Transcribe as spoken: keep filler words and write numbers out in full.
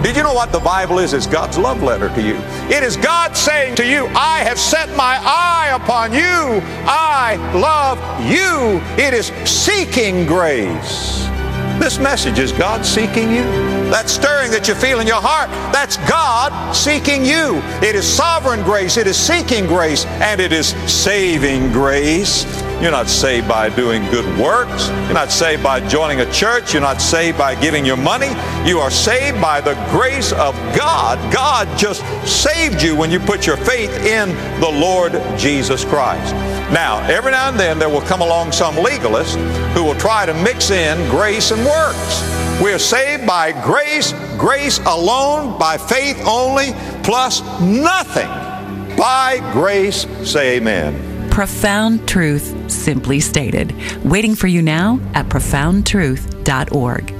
Did you know what the Bible is? It's God's love letter to you. It is God saying to you, I have set my eye upon you. I love you. It is seeking grace. This message is God seeking you. That stirring that you feel in your heart, that's God seeking you. It is sovereign grace, it is seeking grace, and it is saving grace. You're not saved by doing good works. You're not saved by joining a church. You're not saved by giving your money. You are saved by the grace of God. God just saved you when you put your faith in the Lord Jesus Christ. Now, every now and then there will come along some legalist who will try to mix in grace and works. We are saved by grace, grace alone, by faith only, plus nothing. By grace, say amen. Profound truth, simply stated. Waiting for you now at profound truth dot org.